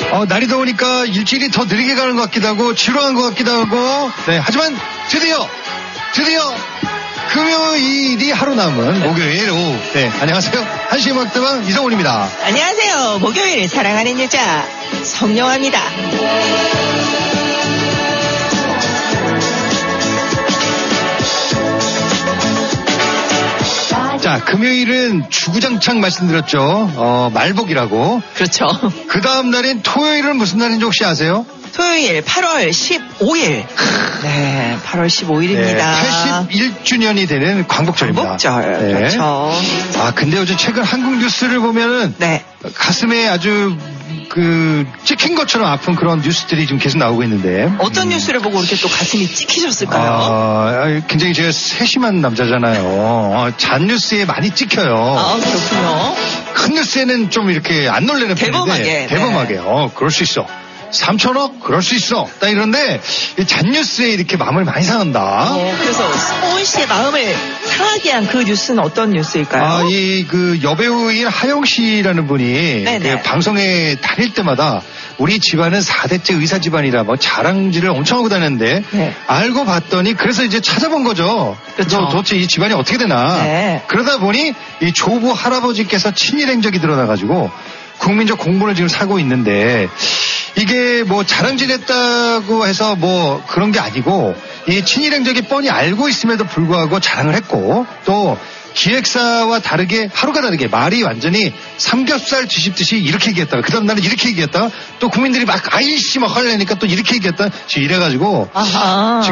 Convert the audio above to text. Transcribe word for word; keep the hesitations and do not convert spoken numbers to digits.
어, 날이 더우니까 일주일이 더 느리게 가는 것 같기도 하고 지루한 것 같기도 하고 네 하지만 드디어 드디어 금요일이 하루 남은 목요일 오후 네 안녕하세요 한시 음악다방 이성훈입니다. 안녕하세요 목요일 사랑하는 여자 성영아입니다. 자, 금요일은 주구장창 말씀드렸죠. 어, 말복이라고. 그렇죠. 그 다음 날인 토요일은 무슨 날인지 혹시 아세요? 토요일 팔월 십오일. 네, 팔월 십오일입니다. 네, 팔십일 주년이 되는 광복절입니다. 광복절. 네. 그렇죠. 아, 근데 요즘 최근 한국 뉴스를 보면은 네. 가슴에 아주 그 찍힌 것처럼 아픈 그런 뉴스들이 지금 계속 나오고 있는데 어떤 음. 뉴스를 보고 이렇게 또 가슴이 찍히셨을까요? 아, 굉장히 제가 세심한 남자잖아요. 어, 잔 뉴스에 많이 찍혀요. 아, 그렇군요. 큰 뉴스에는 좀 이렇게 안 놀래는 대범하게. 편인데 대범하게. 네. 어, 그럴 수 있어. 삼천억? 그럴 수 있어. 딱 이런데 잔 뉴스에 이렇게 마음을 많이 상한다. 어, 그래서 성훈 씨의 마음을 상하게 한 그 뉴스는 어떤 뉴스일까요? 아, 이 그 여배우인 하영 씨라는 분이 그 방송에 다닐 때마다 우리 집안은 사 대째 의사 집안이라 뭐 자랑질을 엄청 하고 다녔는데 네. 알고 봤더니 그래서 이제 찾아본 거죠. 그렇죠. 도대체 이 집안이 어떻게 되나. 네. 그러다 보니 이 조부 할아버지께서 친일 행적이 드러나가지고 국민적 공분을 지금 사고 있는데 이게 뭐 자랑질 했다고 해서 뭐 그런 게 아니고 이 친일 행적이 뻔히 알고 있음에도 불구하고 자랑을 했고 또 기획사와 다르게 하루가 다르게 말이 완전히 삼겹살 뒤집듯이 이렇게 얘기했다가 그 다음 날은 이렇게 얘기했다가 또 국민들이 막 아이씨 막 화내니까 또 이렇게 얘기했다 지금 이래가지고 아하.